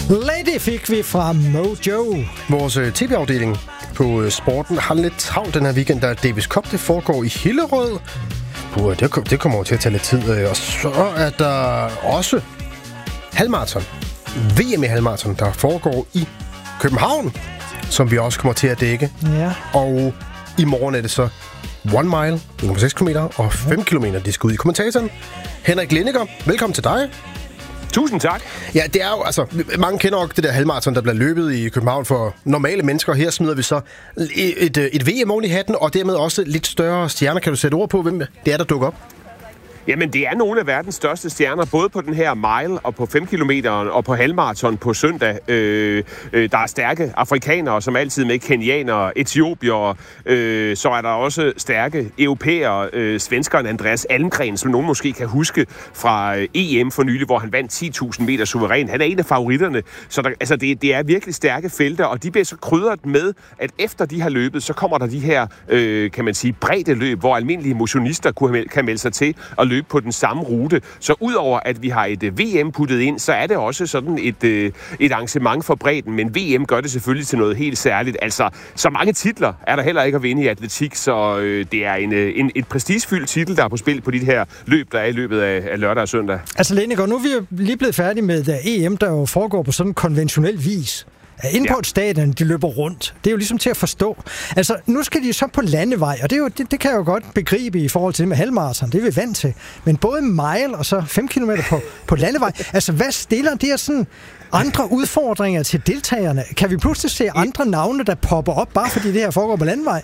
Lady fik vi fra Mojo. Vores tv-afdeling på sporten har lidt travlt den her weekend, der Davis Cup, det foregår i Hillerød. Det kommer jo til at tage lidt tid. Og så er der også halvmarathon. VM i halvmarathon, der foregår i København, som vi også kommer til at dække. Ja. Og i morgen er det så 1 mile, 1,6 km og 5 km, de skal ud i kommentatoren. Henrik Lindegaard, velkommen til dig. Tusind tak. Ja, det er jo, altså, mange kender jo det der halvmarathon, der bliver løbet i København for normale mennesker. Her smider vi så et VM oven i hatten, og dermed også lidt større stjerner. Kan du sætte ord på, hvem det er, der dukker op? Jamen, det er nogle af verdens største stjerner, både på den her mile og på 5 km og på halvmarathon på søndag. Der er stærke afrikanere, som altid med, kenianere, etiopiere. Så er der også stærke europæere, svenskeren Andreas Almgren, som nogen måske kan huske fra EM for nylig, hvor han vandt 10.000 meter suveræn. Han er en af favoritterne. Så det er virkelig stærke felter, og de bliver så krydret med, at efter de har løbet, så kommer der de her, kan man sige, bredde løb, hvor almindelige motionister kan melde sig til at løbe på den samme rute. Så udover at vi har et VM puttet ind, så er det også sådan et arrangement for bredden, men VM gør det selvfølgelig til noget helt særligt. Altså, så mange titler er der heller ikke at vinde i atletik, så det er et prestigefyldt titel, der er på spil på de her løb, der er i løbet af lørdag og søndag. Altså, Lindegaard, nu er vi jo lige blevet færdige med EM, der jo foregår på sådan konventionel vis. Inde på et stadion, de løber rundt. Det er jo ligesom til at forstå. Altså, nu skal de så på landevej, og det kan jeg jo godt begribe i forhold til det med halvmarathon. Det er vi vant til. Men både mile og så 5 km på landevej. Altså, hvad stiller det her sådan andre udfordringer til deltagerne? Kan vi pludselig se andre navne, der popper op, bare fordi det her foregår på landevej?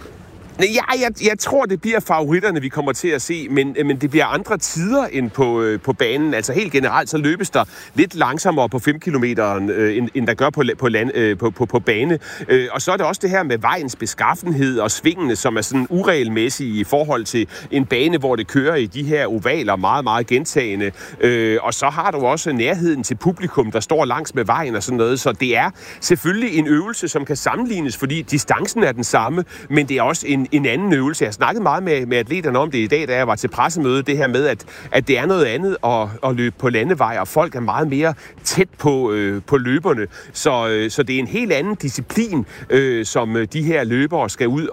Ja, jeg tror, det bliver favoritterne, vi kommer til at se, men det bliver andre tider end på banen. Altså helt generelt, så løbes der lidt langsommere på 5 kilometeren, end der gør på bane. Og så er det også det her med vejens beskaffenhed og svingene, som er sådan uregelmæssige i forhold til en bane, hvor det kører i de her ovaler meget, meget gentagende. Og så har du også nærheden til publikum, der står langs med vejen og sådan noget. Så det er selvfølgelig en øvelse, som kan sammenlignes, fordi distancen er den samme, men det er også en anden øvelse. Jeg har snakket meget med atleterne om det i dag, da jeg var til pressemøde, det her med, at det er noget andet at løbe på landevej, og folk er meget mere tæt på løberne. Så det er en helt anden disciplin, som de her løbere skal ud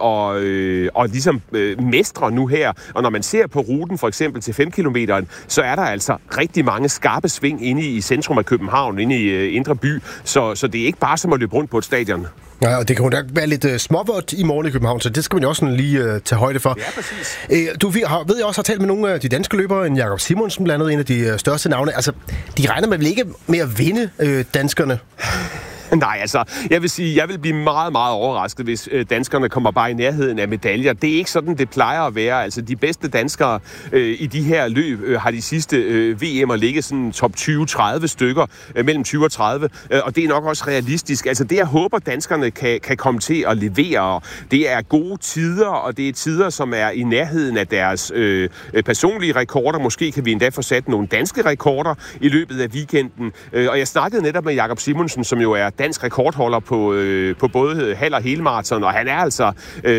og ligesom mestre nu her. Og når man ser på ruten for eksempel til 5 kilometeren, så er der altså rigtig mange skarpe sving inde i centrum af København, inde i Indre By. Så det er ikke bare som at løbe rundt på et stadion. Ja, og det kan jo da være lidt småvådt i morgen i København, så det skal man jo også sådan lige tage højde for. Ja, præcis. Du ved, jeg også har talt med nogle af de danske løbere, en Jakob Simonsen, blandt andet en af de største navne. Altså, de regner vel ikke med at vinde danskerne? Nej, altså, jeg vil sige, jeg vil blive meget, meget overrasket, hvis danskerne kommer bare i nærheden af medaljer. Det er ikke sådan, det plejer at være. Altså, de bedste danskere i de her løb har de sidste VM'er ligget sådan top 20-30 stykker, mellem 20 og 30, og det er nok også realistisk. Altså, det jeg håber, danskerne kan komme til at levere, det er gode tider, og det er tider, som er i nærheden af deres personlige rekorder. Måske kan vi endda få sat nogle danske rekorder i løbet af weekenden. Og jeg snakkede netop med Jakob Simonsen, som jo er dansk rekordholder på både halv- og helmarathon, og han er altså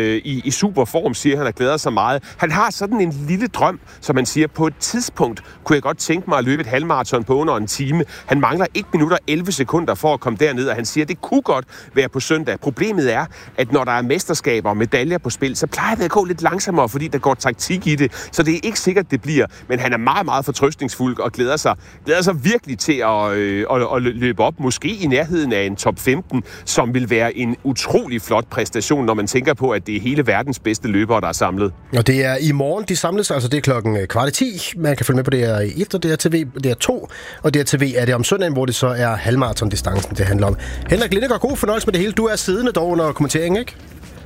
i super form, siger han, og glæder sig meget. Han har sådan en lille drøm, som man siger, på et tidspunkt kunne jeg godt tænke mig at løbe et halvmarathon på under en time. Han mangler 1 minut og 11 sekunder for at komme derned, og han siger, at det kunne godt være på søndag. Problemet er, at når der er mesterskaber og medaljer på spil, så plejer det at gå lidt langsommere, fordi der går taktik i det, så det er ikke sikkert, det bliver. Men han er meget, meget fortrøstningsfuld og glæder sig virkelig til at løbe op, måske i nærheden af en top 15, som vil være en utrolig flot præstation, når man tænker på, at det er hele verdens bedste løbere, der er samlet. Og det er i morgen, de samles, altså det er 9:15. Man kan følge med på DR1 og DR2, DR2, og DR2 er det om søndagen, hvor det så er halvmarathon-distancen, det handler om. Henrik Lindegaard, god fornøjelse med det hele. Du er siddende dog under kommentering, ikke?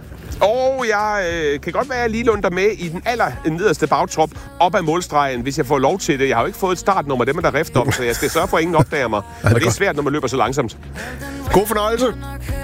Og jeg kan godt være, at jeg lige lunder med i den nederste bagtrop op ad målstregen, hvis jeg får lov til det. Jeg har jo ikke fået et startnummer, dem er der rift om, så jeg skal sørge for, at ingen opdager mig. Og det er svært, når man løber så langsomt. God fornøjelse!